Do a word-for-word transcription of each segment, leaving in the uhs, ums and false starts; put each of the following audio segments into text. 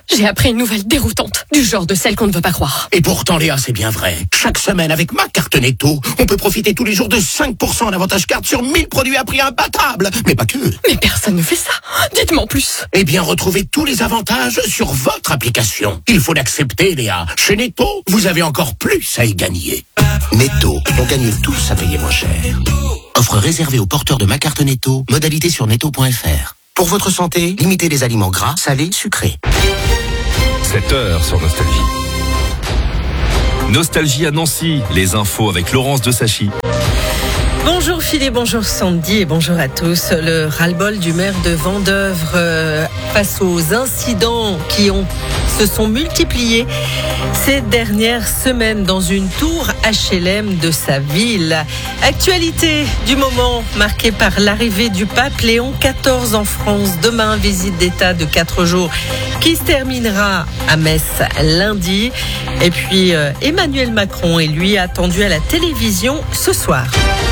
J'ai appris une nouvelle déroutante, du genre de celle qu'on ne veut pas croire. Et pourtant, Léa, c'est bien vrai. Chaque semaine, avec ma carte Netto, on peut profiter tous les jours de cinq pour cent d'avantage carte sur mille produits à prix imbattable. Mais pas que. Mais personne ne fait ça. Dites-moi en plus. Eh bien, retrouvez tous les avantages sur votre application. Il faut l'accepter, Léa. Chez Netto, vous avez encore plus à y gagner. Netto, on gagne tous à payer moins cher. Offre réservée aux porteurs de ma carte Netto. Modalité sur netto point f r. Pour votre santé, limitez les aliments gras, salés, sucrés. sept heures sur Nostalgie. Nostalgie à Nancy, les infos avec Laurence de Sachy. Bonjour Philippe, bonjour Sandy et bonjour à tous. Le ras-le-bol du maire de Vendeuvre euh, face aux incidents qui ont, se sont multipliés ces dernières semaines dans une tour H L M de sa ville. Actualité du moment marquée par l'arrivée du pape Léon quatorze en France. Demain, visite d'État de quatre jours qui se terminera à Metz lundi. Et puis euh, Emmanuel Macron est lui attendu à la télévision ce soir.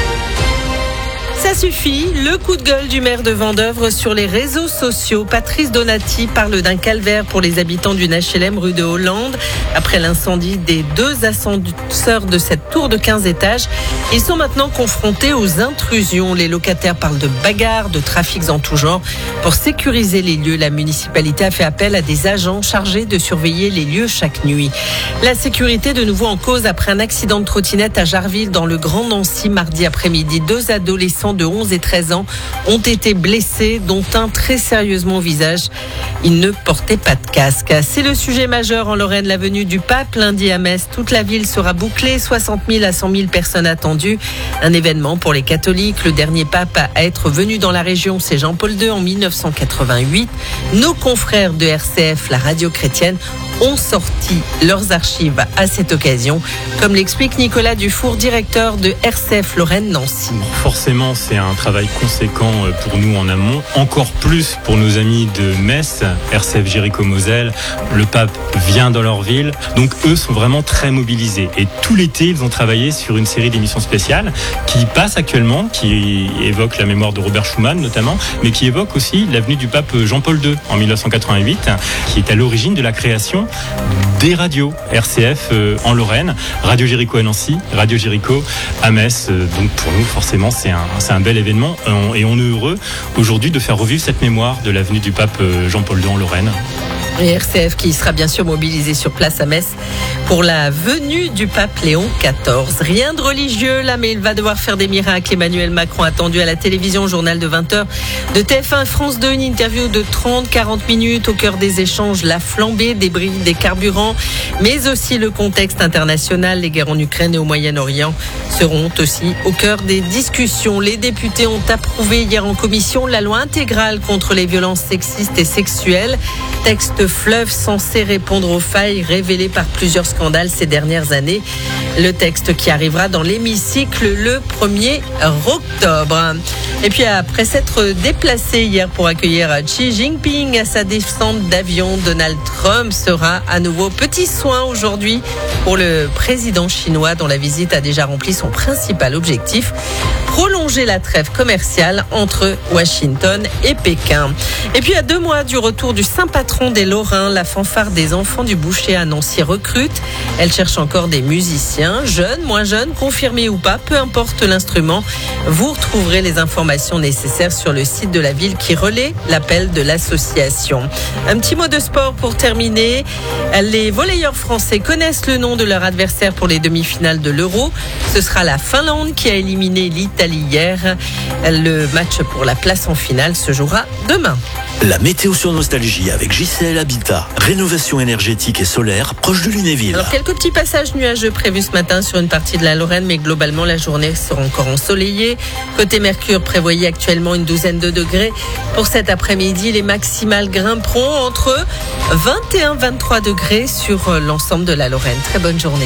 Ça suffit, le coup de gueule du maire de Vendeuvre sur les réseaux sociaux. Patrice Donati parle d'un calvaire pour les habitants d'une H L M rue de Hollande. Après l'incendie des deux ascenseurs de cette tour de quinze étages, ils sont maintenant confrontés aux intrusions. Les locataires parlent de bagarres, de trafics en tout genre. Pour sécuriser les lieux, la municipalité a fait appel à des agents chargés de surveiller les lieux chaque nuit. La sécurité de nouveau en cause après un accident de trottinette à Jarville dans le Grand Nancy mardi après-midi. Deux adolescents de onze et treize ans ont été blessés, dont un très sérieusement au visage. Ils ne portaient pas de casque. C'est le sujet majeur en Lorraine, la venue du pape lundi à Metz. Toute la ville sera bouclée, soixante mille à cent mille personnes attendues. Un événement pour les catholiques. Le dernier pape à être venu dans la région, c'est Jean-Paul deux en mille neuf cent quatre-vingt-huit. Nos confrères de R C F, la radio chrétienne, ont sorti leurs archives à cette occasion, comme l'explique Nicolas Dufour, directeur de R C F Lorraine Nancy. Forcément, c'est un travail conséquent pour nous en amont, encore plus pour nos amis de Metz, R C F Jéricho-Moselle. Le pape vient dans leur ville, donc eux sont vraiment très mobilisés. Et tout l'été, ils ont travaillé sur une série d'émissions spéciales qui passent actuellement, qui évoquent la mémoire de Robert Schuman notamment, mais qui évoquent aussi l'avenue du pape Jean-Paul deux en mille neuf cent quatre-vingt-huit, qui est à l'origine de la création des radios R C F en Lorraine, Radio Jéricho à Nancy, Radio Jéricho à Metz. Donc pour nous, forcément, c'est un, c'est un bel événement et on est heureux aujourd'hui de faire revivre cette mémoire de l'avenue du pape Jean-Paul deux en Lorraine. Et R C F qui sera bien sûr mobilisé sur place à Metz pour la venue du pape Léon quatorze. Rien de religieux là, mais il va devoir faire des miracles. Emmanuel Macron attendu à la télévision, journal de vingt heures de T F un France deux, une interview de trente à quarante minutes. Au cœur des échanges, la flambée des prix des carburants, mais aussi le contexte international. Les guerres en Ukraine et au Moyen-Orient seront aussi au cœur des discussions. Les députés ont approuvé hier en commission la loi intégrale contre les violences sexistes et sexuelles. Texte fleuve censé répondre aux failles révélées par plusieurs scandales ces dernières années. Le texte qui arrivera dans l'hémicycle le premier octobre. Et puis après s'être déplacé hier pour accueillir Xi Jinping à sa descente d'avion, Donald Trump sera à nouveau petit soin aujourd'hui pour le président chinois dont la visite a déjà rempli son principal objectif, prolonger la trêve commerciale entre Washington et Pékin. Et puis à deux mois du retour du saint patron des Lorrains, la fanfare des enfants du boucher à Nancy recrute. Elle cherche encore des musiciens, jeunes, moins jeunes, confirmés ou pas, peu importe l'instrument. Vous retrouverez les informations nécessaires sur le site de la ville qui relaie l'appel de l'association. Un petit mot de sport pour terminer. Les volleyeurs français connaissent le nom de leur adversaire pour les demi-finales de l'Euro. Ce sera la Finlande qui a éliminé l'Italie hier. Le match pour la place en finale se jouera demain. La météo sur Nostalgie avec J C L Habitat. Rénovation énergétique et solaire proche de Lunéville. Alors quelques petits passages nuageux prévus ce matin sur une partie de la Lorraine, mais globalement la journée sera encore ensoleillée. Côté Mercure, prévoyez actuellement une douzaine de degrés. Pour cet après-midi, les maximales grimperont entre vingt et un à vingt-trois degrés sur l'ensemble de la Lorraine. Très bonne journée.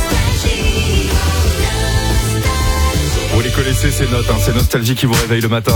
Vous les connaissez ces notes, hein, c'est Nostalgie qui vous réveille le matin.